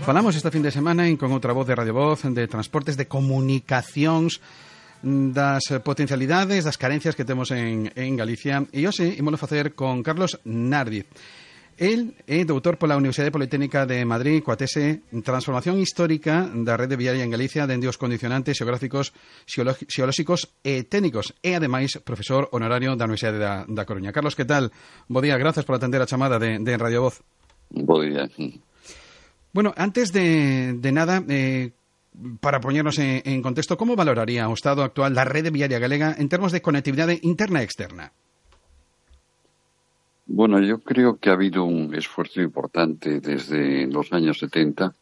falamos este fin de semana con outra voz de Radio Voz de transportes, de comunicacións, das potencialidades, das carencias que temos en Galicia. E hoxe ímolo facer con Carlos Nardiz. El é doutor pola Universidade Politécnica de Madrid coa tese Transformación histórica da rede viaria en Galicia dende os condicionantes xeográficos, xeolóxicos e técnicos, e ademais profesor honorario da Universidade da Coruña. Carlos, que tal? Bo día, grazas por atender a chamada de Radio Voz. Bo día. Bueno, antes de nada, para poñernos en contexto, como valoraría o estado actual da rede viaria galega en termos de conectividade interna e externa? Bueno, yo creo que ha habido un esfuerzo importante desde los años 70,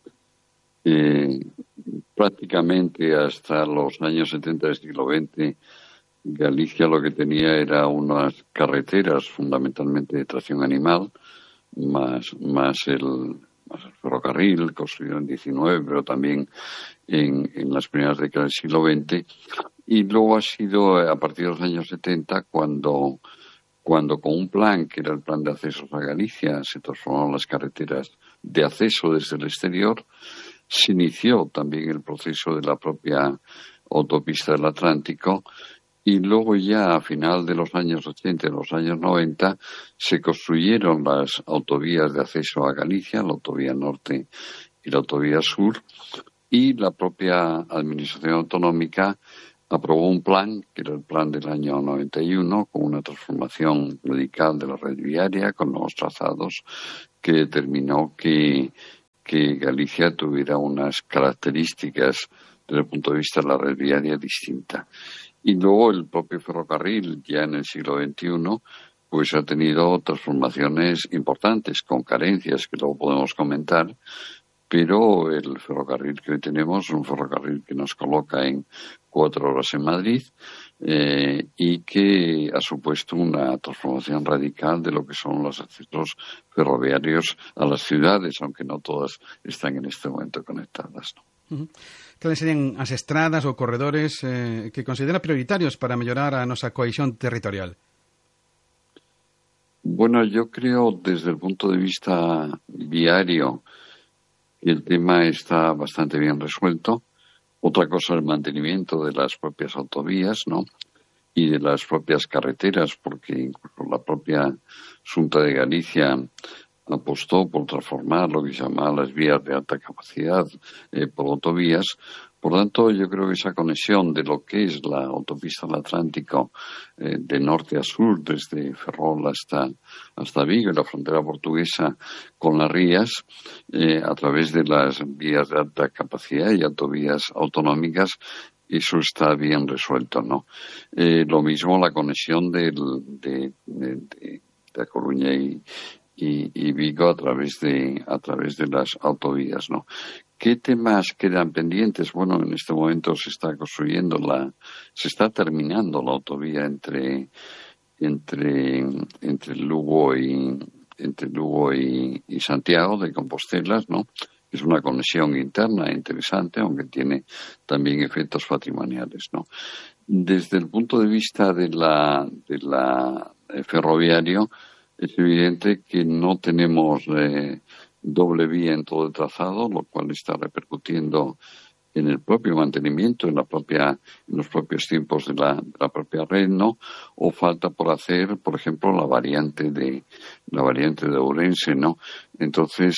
prácticamente hasta los años 70 del siglo XX. Galicia lo que tenía era unas carreteras fundamentalmente de tracción animal, más el ferrocarril construido en 19, pero también en las primeras décadas del siglo XX. Y luego ha sido a partir de los años 70 cuando con un plan, que era el plan de accesos a Galicia, se transformaron las carreteras de acceso desde el exterior, se inició también el proceso de la propia autopista del Atlántico, y luego ya a final de los años 80 y los años 90 se construyeron las autovías de acceso a Galicia, la autovía norte y la autovía sur, y la propia administración autonómica aprobó un plan, que era el plan del año 91, con una transformación radical de la red viaria, con nuevos trazados, que determinó que Galicia tuviera unas características desde el punto de vista de la red viaria distinta. Y luego el propio ferrocarril, ya en el siglo XXI, pues ha tenido transformaciones importantes, con carencias que luego podemos comentar, pero el ferrocarril que hoy tenemos es un ferrocarril que nos coloca en 4 horas en Madrid y que ha supuesto una transformación radical de lo que son los accesos ferroviarios a las ciudades, aunque no todas están en este momento conectadas, ¿no? Cales serían as estradas ou corredores que considera prioritarios para mellorar a nosa cohesión territorial? Bueno, yo creo desde el punto de vista viario que el tema está bastante bien resuelto. Otra cosa es el mantenimiento de las propias autovías, ¿no? Y de las propias carreteras, porque incluso la propia Xunta de Galicia apostó por transformar lo que se llama las vías de alta capacidad por autovías. Por tanto, yo creo que esa conexión de lo que es la autopista del Atlántico de norte a sur, desde Ferrol hasta Vigo y la frontera portuguesa con las rías, a través de las vías de alta capacidad y autovías autonómicas, eso está bien resuelto, ¿no? Lo mismo la conexión de A Coruña y Vigo a través de las autovías, ¿no? ¿Qué temas quedan pendientes? Bueno, en este momento se está terminando la autovía entre Lugo y Santiago de Compostela, ¿no? Es una conexión interna interesante, aunque tiene también efectos patrimoniales, ¿no? Desde el punto de vista de la ferroviario, es evidente que no tenemos doble vía en todo el trazado, lo cual está repercutiendo en el propio mantenimiento, en los propios tiempos de la propia red, ¿no? O falta por hacer, por ejemplo, la variante de Ourense, ¿no? Entonces,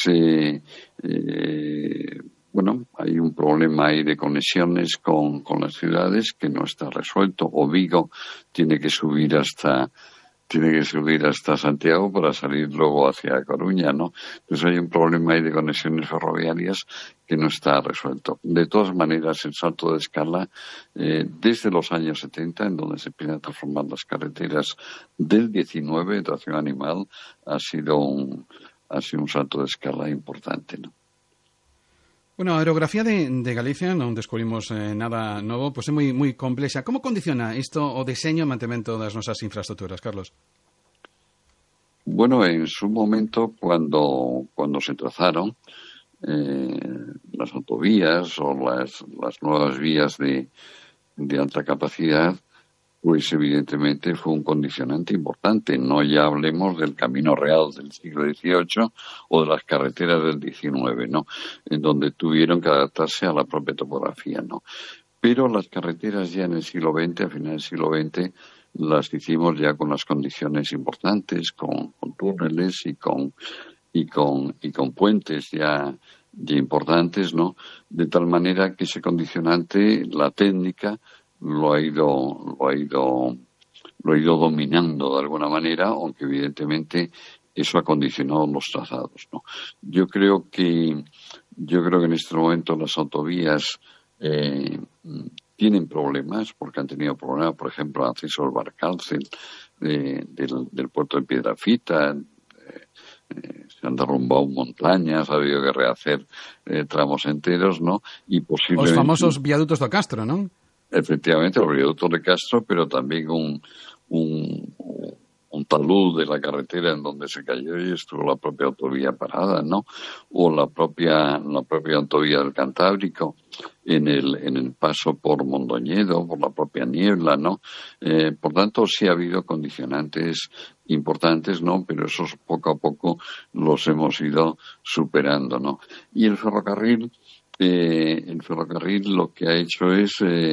bueno, hay un problema ahí de conexiones con las ciudades que no está resuelto. O Vigo tiene que subir hasta Santiago para salir luego hacia Coruña, ¿no? Entonces hay un problema ahí de conexiones ferroviarias que no está resuelto. De todas maneras, el salto de escala, desde los años 70, en donde se empiezan a transformar las carreteras del 19 de tracción animal, ha sido un salto de escala importante, ¿no? Bueno, a aerografía de Galicia non descubrimos nada novo, pois é moi complexa. Como condiciona isto o deseño e mantemento das nosas infraestructuras, Carlos? Bueno, en su momento, cuando se trazaron las autovías o las nuevas vías de alta capacidad, pues evidentemente fue un condicionante importante. No ya hablemos del camino real del siglo XVIII o de las carreteras del XIX, ¿no? En donde tuvieron que adaptarse a la propia topografía, ¿no? Pero las carreteras ya en el siglo XX, a finales del siglo XX, las hicimos ya con las condiciones importantes, con túneles y con puentes ya importantes, ¿no? De tal manera que ese condicionante, la técnica, lo ha ido dominando de alguna manera, aunque evidentemente eso ha condicionado los trazados, ¿no? Yo creo que en este momento las autovías tienen problemas, porque han tenido problemas, por ejemplo, el acceso al Barcárcel del puerto de Piedrafita. Se han derrumbado montañas, ha habido que rehacer tramos enteros, ¿no? Y posiblemente... Los famosos viaductos de Castro, ¿no? Efectivamente, los viaductos de Castro, pero también un talud de la carretera en donde se cayó y estuvo la propia autovía parada, ¿no? O la propia autovía del Cantábrico en el paso por Mondoñedo, por la propia niebla, ¿no? Por tanto, sí ha habido condicionantes importantes, ¿no? Pero esos poco a poco los hemos ido superando, ¿no? Y el ferrocarril lo que ha hecho es,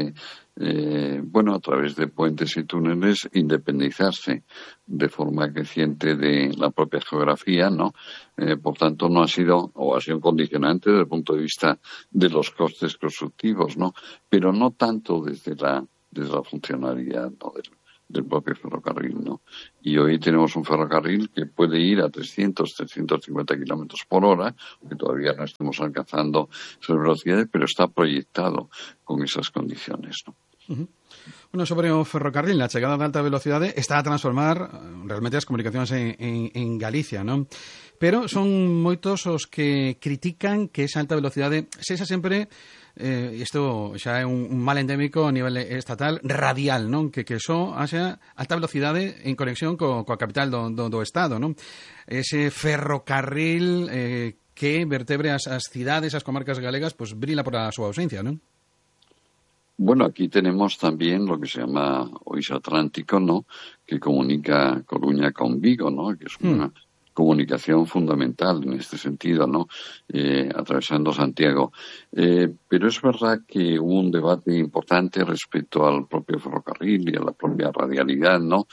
a través de puentes y túneles, independizarse de forma creciente de la propia geografía, ¿no? Por tanto, no ha sido, o ha sido un condicionante desde el punto de vista de los costes constructivos, ¿no? Pero no tanto desde la funcionalidad, ¿no? del propio ferrocarril, ¿no? Y hoy tenemos un ferrocarril que puede ir a 350 kilómetros por hora, que todavía no estamos alcanzando esas velocidades, pero está proyectado con esas condiciones, ¿no? Uh-huh. Bueno, sobre o ferrocarril, la chegada de alta velocidade está a transformar realmente as comunicacións en Galicia, non? Pero son moitos os que critican que esa alta velocidade sexa sempre, isto xa é un mal endémico a nivel estatal, radial, non? Que só haxa alta velocidade en conexión coa capital do Estado, non? Ese ferrocarril que vertebre as cidades, as comarcas galegas, pues brila por a súa ausencia, non? Bueno, aquí tenemos también lo que se llama Ois Atlántico, ¿no? Que comunica Coruña con Vigo, ¿no? Que es una comunicación fundamental en este sentido, ¿no? Atravesando Santiago. Pero es verdad que hubo un debate importante respecto al propio ferrocarril y a la propia radialidad, ¿no?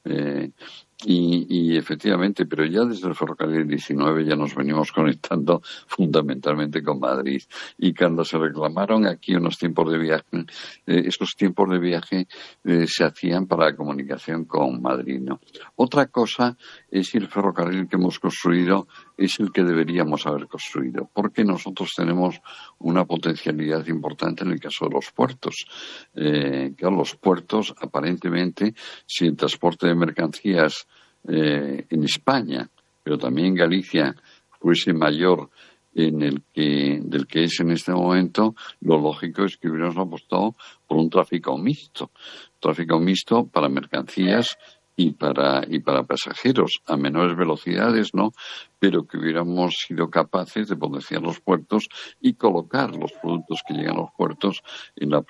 Y efectivamente, pero ya desde el ferrocarril 19 ya nos venimos conectando fundamentalmente con Madrid. Y cuando se reclamaron aquí unos tiempos de viaje, esos tiempos de viaje se hacían para la comunicación con Madrid, ¿no? Otra cosa es si el ferrocarril que hemos construido es el que deberíamos haber construido, porque nosotros tenemos una potencialidad importante en el caso de los puertos. Claro, los puertos, aparentemente, si el transporte de mercancías en España, pero también en Galicia, fuese mayor del que es en este momento, lo lógico es que hubiéramos apostado por un tráfico mixto para mercancías y para pasajeros a menores velocidades, ¿no? Pero que hubiéramos sido capaces de potenciar los puertos y colocar los productos que llegan a los puertos en la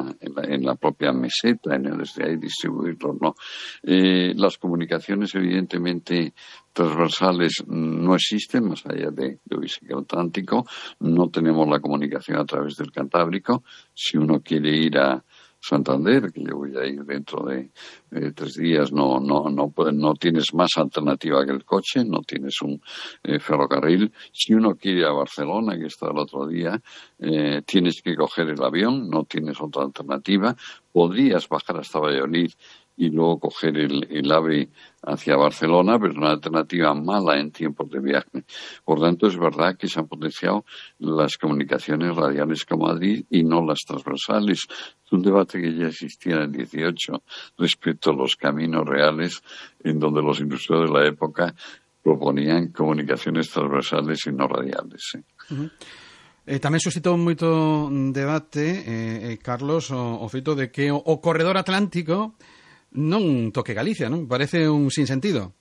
propia meseta, desde ahí distribuirlos, ¿no? Las comunicaciones, evidentemente, transversales no existen más allá de el Atlántico. No tenemos la comunicación a través del Cantábrico. Si uno quiere ir a Santander, que yo voy a ir dentro de 3 días, no tienes más alternativa que el coche, no tienes un ferrocarril. Si uno quiere ir a Barcelona, que está el otro día, tienes que coger el avión, no tienes otra alternativa. Podrías bajar hasta Valladolid y luego coger el AVE hacia Barcelona, pero es una alternativa mala en tiempos de viaje. Por tanto, es verdad que se han potenciado las comunicaciones radiales con Madrid y no las transversales. Es un debate que ya existía en el 18 respecto a los caminos reales, en donde los industriales de la época proponían comunicaciones transversales y no radiales, ¿sí? Uh-huh. Tamén suscitou moito debate, Carlos, o feito de que o corredor atlántico non toque Galicia, non? Parece un sinsentido.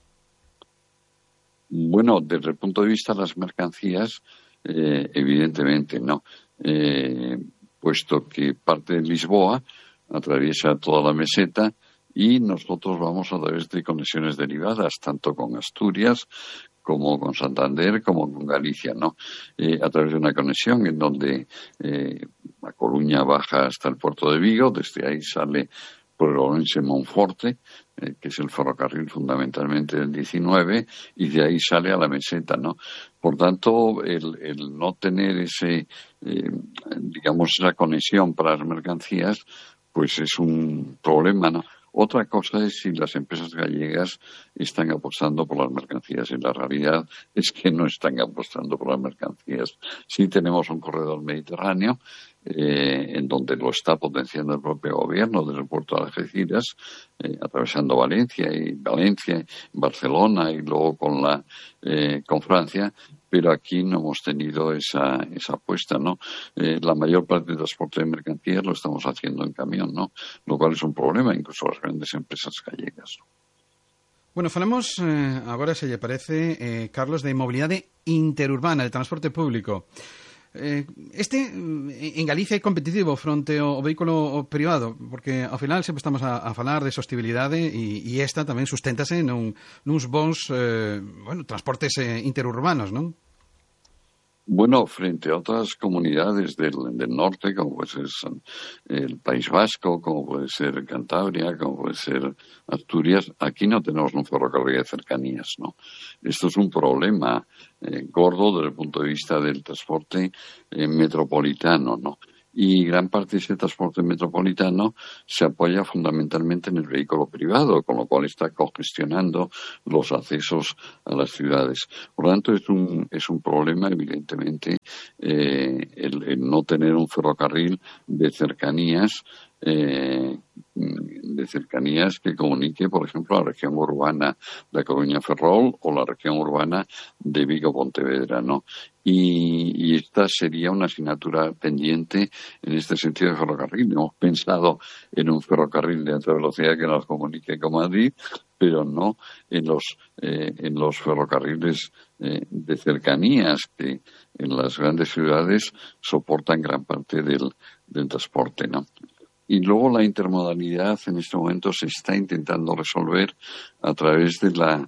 Bueno, desde el punto de vista de las mercancías, evidentemente no. Puesto que parte de Lisboa atraviesa toda la meseta y nosotros vamos a través de conexiones derivadas, tanto con Asturias como con Santander, como con Galicia, ¿no? A través de una conexión en donde A Coruña baja hasta el puerto de Vigo, desde ahí sale por el Orense-Monforte, que es el ferrocarril fundamentalmente del 19, y de ahí sale a la meseta, ¿no? Por tanto, el no tener esa conexión para las mercancías, pues es un problema, ¿no? Otra cosa es si las empresas gallegas están apostando por las mercancías, y la realidad es que no están apostando por las mercancías. Sí tenemos un corredor mediterráneo, en donde lo está potenciando el propio gobierno desde el puerto de Algeciras, atravesando Valencia, Barcelona y luego con Francia, pero aquí no hemos tenido esa apuesta, ¿no? La mayor parte del transporte de mercancías lo estamos haciendo en camión, ¿no? Lo cual es un problema, incluso las grandes empresas gallegas. Bueno, falamos agora, se lle parece, Carlos, de mobilidade interurbana, de transporte público. En Galicia é competitivo fronte ao vehículo privado, porque ao final sempre estamos a falar de sostibilidade e esta tamén susténtase nuns bons transportes interurbanos, non? Bueno, frente a otras comunidades del norte, como puede ser el País Vasco, como puede ser Cantabria, como puede ser Asturias, aquí no tenemos un ferrocarril de cercanías, ¿no? Esto es un problema gordo desde el punto de vista del transporte metropolitano, ¿no? Y gran parte de ese transporte metropolitano se apoya fundamentalmente en el vehículo privado, con lo cual está congestionando los accesos a las ciudades. Por lo tanto, es un problema, evidentemente, el no tener un ferrocarril de cercanías que comunique, por ejemplo, la región urbana de Coruña Ferrol o la región urbana de Vigo Pontevedra, ¿no? Y esta sería una asignatura pendiente en este sentido de ferrocarril. Hemos pensado en un ferrocarril de alta velocidad que nos comunique con Madrid, pero no en los ferrocarriles de cercanías que en las grandes ciudades soportan gran parte del transporte, ¿no? Y luego la intermodalidad en este momento se está intentando resolver a través de la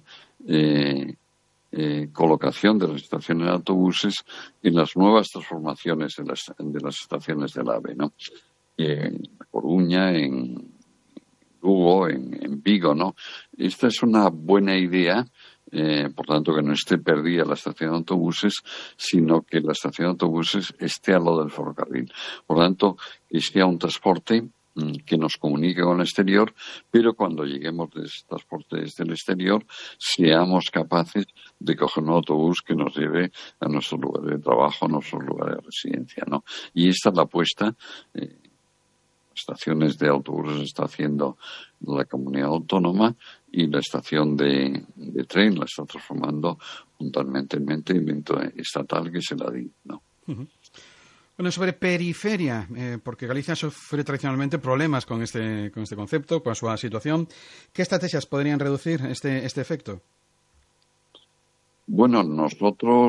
colocación de las estaciones de autobuses en las nuevas transformaciones de las estaciones del AVE, ¿no? En Coruña, en Lugo, en Vigo, ¿no? Esta es una buena idea. Por tanto, que no esté perdida la estación de autobuses, sino que la estación de autobuses esté al lado del ferrocarril. Por tanto, que sea un transporte que nos comunique con el exterior, pero cuando lleguemos de ese transporte desde el exterior, seamos capaces de coger un autobús que nos lleve a nuestro lugar de trabajo, a nuestro lugar de residencia, ¿no? Y esta es la apuesta. Estaciones de autobuses está haciendo la comunidad autónoma y la estación de tren la está transformando puntualmente en invento estatal, que es el ADI, ¿no? Uh-huh. Bueno, sobre periferia, porque Galicia sufre tradicionalmente problemas con este concepto, con su situación. ¿Qué estrategias podrían reducir este efecto? Bueno, nosotros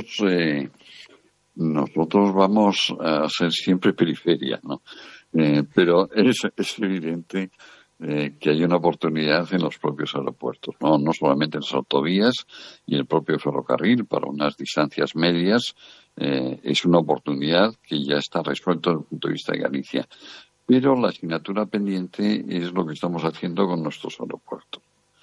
vamos a ser siempre periferia, ¿no? Pero es evidente que hay una oportunidad en los propios aeropuertos, no solamente en las autovías y el propio ferrocarril para unas distancias medias. Es una oportunidad que ya está resuelta desde el punto de vista de Galicia. Pero la asignatura pendiente es lo que estamos haciendo con nuestros aeropuertos.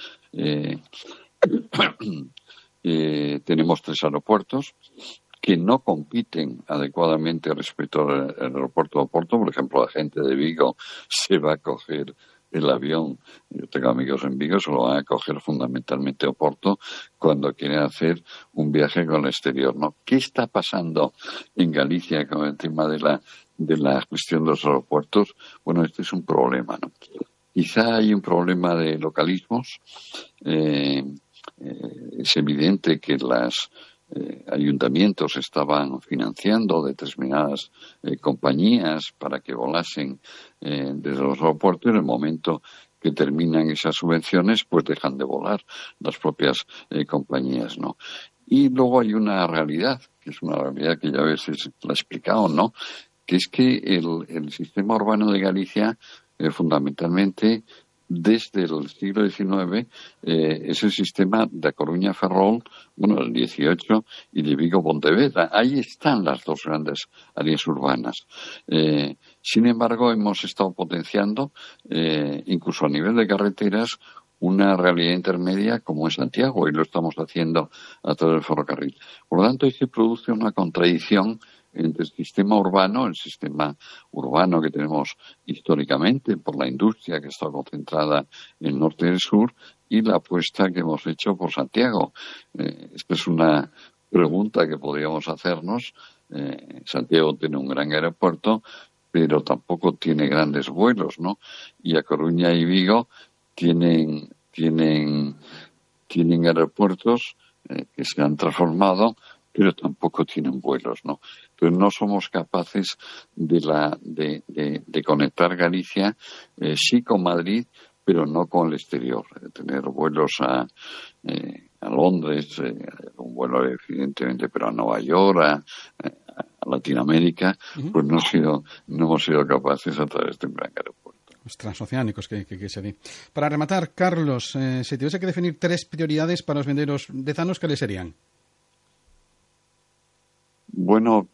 Tenemos 3 aeropuertos que no compiten adecuadamente respecto al aeropuerto de Oporto. Por ejemplo, la gente de Vigo se va a coger el avión. Yo tengo amigos en Vigo, se lo van a coger fundamentalmente a Oporto cuando quieren hacer un viaje con el exterior, ¿no? ¿Qué está pasando en Galicia con el tema de la gestión de los aeropuertos? Bueno, este es un problema, ¿no? Quizá hay un problema de localismos. Es evidente que los ayuntamientos estaban financiando determinadas compañías para que volasen desde los aeropuertos. En el momento que terminan esas subvenciones, pues dejan de volar las propias compañías, ¿no? Y luego hay una realidad, que es una realidad que ya a veces la he explicado, ¿no? Que es que el sistema urbano de Galicia fundamentalmente desde el siglo XIX, es el sistema de Coruña Ferrol, bueno, el 18, y de Vigo Pontevedra. Ahí están las dos grandes áreas urbanas. Sin embargo, hemos estado potenciando, incluso a nivel de carreteras, una realidad intermedia como es Santiago, y lo estamos haciendo a través del ferrocarril. Por lo tanto, ahí se produce una contradicción entre el sistema urbano que tenemos históricamente por la industria que está concentrada en el norte y el sur, y la apuesta que hemos hecho por Santiago. Esta es una pregunta que podríamos hacernos. Santiago tiene un gran aeropuerto, pero tampoco tiene grandes vuelos, ¿no? Y A Coruña y Vigo tienen aeropuertos que se han transformado, pero tampoco tienen vuelos, ¿no? Entonces no somos capaces de conectar Galicia, sí con Madrid, pero no con el exterior. Tener vuelos a Londres, un vuelo evidentemente, pero a Nueva York, a Latinoamérica, pues no hemos sido capaces a través de un gran aeropuerto. Los transoceánicos que se di. Para rematar, Carlos, si tuviese que definir 3 prioridades para los venderos dezanos, ¿cuáles serían? Bueno,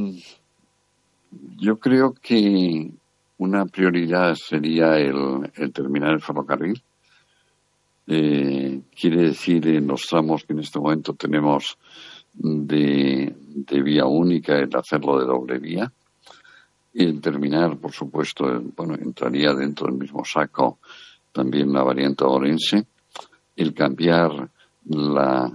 yo creo que una prioridad sería el terminar el ferrocarril. Quiere decir, en los tramos que en este momento tenemos de vía única, el hacerlo de doble vía. Y el terminar, por supuesto, entraría dentro del mismo saco también la variante orense. El cambiar la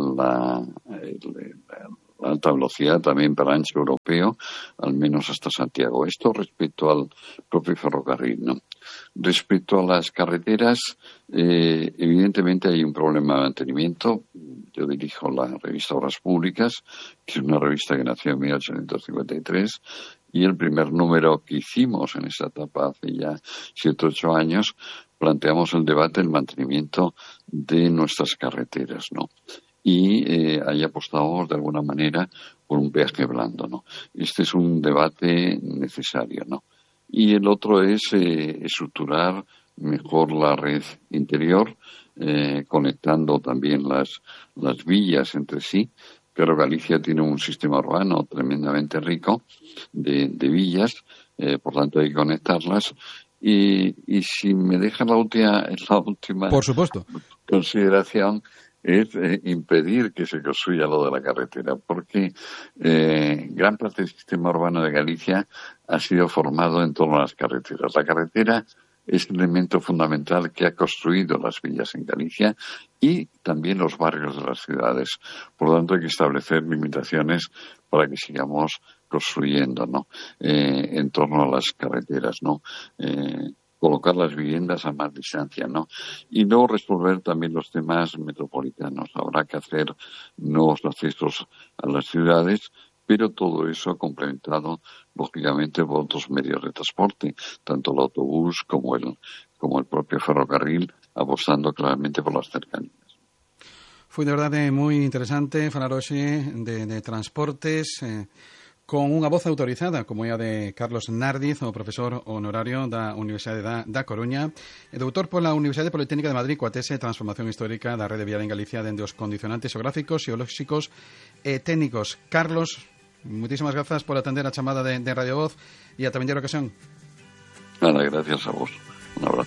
alta velocidad también para ancho europeo, al menos hasta Santiago. Esto respecto al propio ferrocarril, ¿no? Respecto a las carreteras, evidentemente hay un problema de mantenimiento. Yo dirijo la revista Obras Públicas, que es una revista que nació en 1853, y el primer número que hicimos en esa etapa hace ya 7 o 8 años, planteamos el debate del mantenimiento de nuestras carreteras, ¿no? Y ahí apostamos de alguna manera por un peaje blando, ¿no? Este es un debate necesario, ¿no? Y el otro es estructurar mejor la red interior, conectando también las villas entre sí. Pero Galicia tiene un sistema urbano tremendamente rico de villas, por tanto hay que conectarlas. Y si me deja la última por supuesto, consideración, es impedir que se construya lo de la carretera, porque gran parte del sistema urbano de Galicia ha sido formado en torno a las carreteras. La carretera es el elemento fundamental que ha construido las villas en Galicia y también los barrios de las ciudades. Por lo tanto, hay que establecer limitaciones para que sigamos construyendo, ¿no? En torno a las carreteras, ¿no? Colocar las viviendas a más distancia, ¿no? Y luego resolver también los temas metropolitanos. Habrá que hacer nuevos accesos a las ciudades, pero todo eso complementado, lógicamente, por otros medios de transporte, tanto el autobús como el propio ferrocarril, apostando claramente por las cercanías. Fue de verdade moi interesante falar hoxe de transportes, con unha voz autorizada, como é a de Carlos Nárdiz, o profesor honorario da Universidade da Coruña, e doutor pola Universidade Politécnica de Madrid, coa tese Transformación Histórica da Rede Viaria en Galicia dende os condicionantes xeográficos, xeolóxicos e técnicos. Carlos, muchísimas gracias por atender a chamada de Radio Voz e ata a vindeira ocasión. Nada, gracias a vos. Un abrazo.